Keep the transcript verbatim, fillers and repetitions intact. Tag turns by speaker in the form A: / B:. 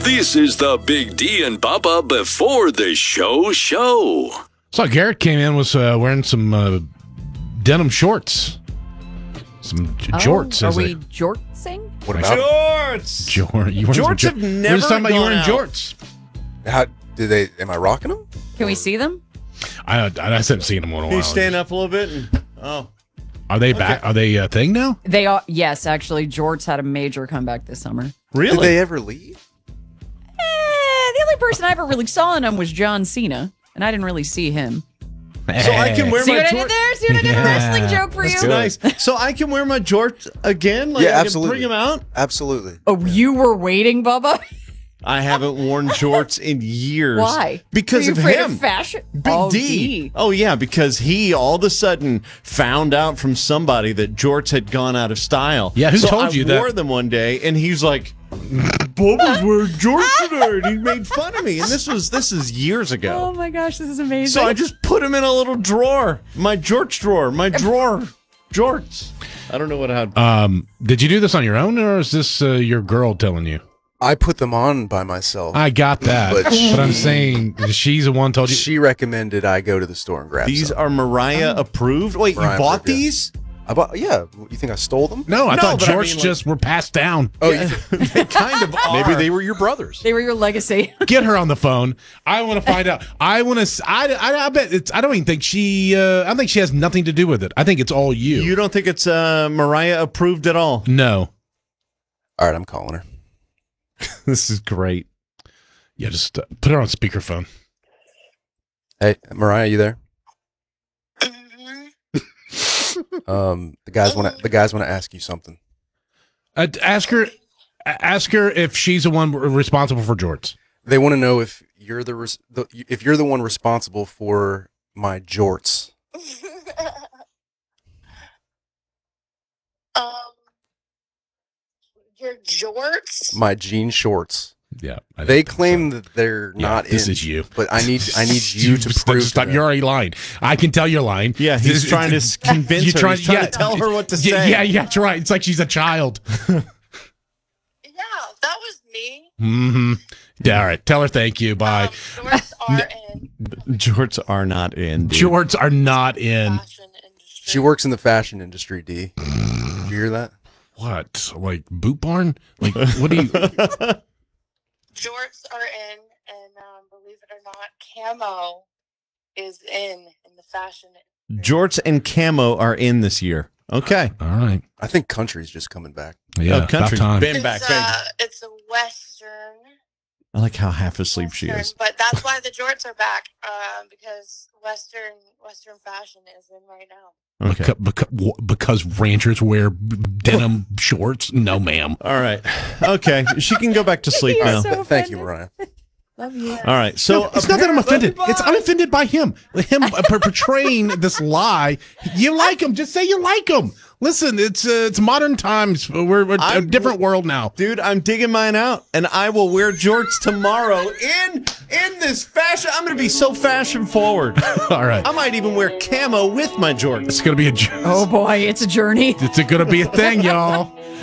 A: This is the Big D and Bubba before the show show.
B: So Garrett came in, was uh, wearing some uh, denim shorts. Some j-
C: Oh,
B: jorts.
C: Are
B: as
C: we
B: they-
C: jortsing?
D: What about
E: Jorts.
B: Jor- you wearing some
E: Jorts
B: jor-
E: have
B: We're
E: never
B: just talking about you
E: gone
B: wearing
E: out.
B: jorts.
D: how do they? Am I rocking them?
C: Can we see them?
B: I I, I haven't seen them in a while.
E: Can you stand up a little bit? And, oh.
B: Are they back? Are they a thing now?
C: They are. Yes, actually, jorts had a major comeback this summer.
D: Did
E: Really?
D: they ever leave?
C: Eh, the only person I ever really saw in them was John Cena, and I didn't really see him.
E: So I can wear
C: See
E: my
C: what I did
E: jorts.
C: there? See what I did? A wrestling joke for you?
E: Nice. So I can wear my jorts again? Like
D: Yeah,
E: I can
D: absolutely.
E: bring them out?
D: Absolutely.
C: Oh, you were waiting, Bubba?
E: I haven't worn jorts in years.
C: Why?
E: Because
C: Are you
E: of
C: afraid
E: him.
C: of fashion?
E: Big
C: oh,
E: D.
C: D.
E: Oh, yeah, because he all of a sudden found out from somebody that jorts had gone out of style.
B: Yeah, who
E: so
B: told
E: I
B: you that?
E: wore them one day, and he's like, Bubba's wearing jorts today. And he made fun of me. And this was this is years
C: Oh
E: ago.
C: my gosh, this is amazing.
E: So I just put him in a little drawer. My jorts drawer. My drawer. Jorts. I don't know what I had.
B: Um, did you do this on your own, or is this uh, your girl telling you?
D: I put them on by myself.
B: I got that,
D: But
B: but,
D: she-
B: I'm saying she's the one told you.
D: She recommended I go to the store and grab
E: These
D: some.
E: are Mariah approved. Wait,
D: Mariah
E: you bought
D: approved, yeah.
E: these?
D: I bought. Yeah. You think I stole them?
B: no, I
E: No,
B: thought
E: but I
B: George
E: mean, like-
B: just were passed down.
D: Oh,
E: Yeah, they kind of are.
F: Maybe they were your brothers.
C: They were your legacy.
B: Get her on the phone. I want to find out. I want to. I, I, I bet it's. I don't even think she. Uh, I don't think she has nothing to do with it. I think it's all you.
E: You don't think it's uh, Mariah approved at all?
B: No.
D: all right. I'm calling her.
E: This is great.
B: Yeah, just uh, put her on speakerphone.
D: Hey, Mariah, you there? um, the guys want to. The guys want to ask you something.
B: Uh, ask her. Ask her if she's the one responsible for jorts.
D: They want to know if you're the, res- the if you're the one responsible for my jorts.
G: um, your jorts.
D: My jean shorts.
B: Yeah, I
D: They
B: think
D: claim
B: so.
D: that they're
B: Yeah,
D: not
B: this
D: in.
B: is you.
D: But I need I need you to
B: Stop-
D: prove.
B: Stop.
D: to
B: You're
D: them.
B: already lying. I can tell you're lying.
E: Yeah, he's
B: This-
E: trying to s- convince
B: You're
E: her.
B: trying-
E: He's trying
B: yeah.
E: to tell her what to
B: Yeah,
E: say.
B: yeah, yeah, that's right. It's like she's a child.
G: Yeah, that was me.
B: Mm-hmm. Yeah, all right. Tell her thank you. Bye.
G: Um, jorts are in
E: Jorts are not in. dude.
B: Jorts are not in.
G: fashion industry.
D: She works in the fashion industry. D. Did you hear that?
B: What? Like Boot Barn? Like what do you?
G: Jorts are in, and um, believe it or not, camo is in in the fashion.
E: Jorts and camo are in this year. Okay.
B: All right.
D: I think country's just coming back.
B: Yeah,
E: Oh,
B: about
E: country's
B: time.
E: been
G: It's,
E: back.
G: uh, it's a western.
E: I like how half asleep she
G: Western,
E: is.
G: But that's why the jorts are back, um, because western Western fashion is in right now.
E: Okay.
B: Because, because ranchers wear denim shorts? No, ma'am.
E: All right. Okay. She can go back to sleep
C: You're
E: now.
C: so
D: Thank you,
C: offended.
D: Mariah.
C: Love you.
E: All right. So
B: No, it's not that I'm offended. It's I'm offended by him. Him uh, per- portraying this lie. You like him? Just say you like him. Listen, it's uh, it's modern times. We're, we're a
E: I'm-
B: different world now.
E: Dude, I'm digging mine out, and I will wear jorts tomorrow in in this fashion. I'm going to be so fashion forward.
B: All right,
E: I might even wear camo with my jorts.
B: it's gonna be a. jo-
C: Oh boy, it's a journey.
B: It's gonna be a thing, y'all.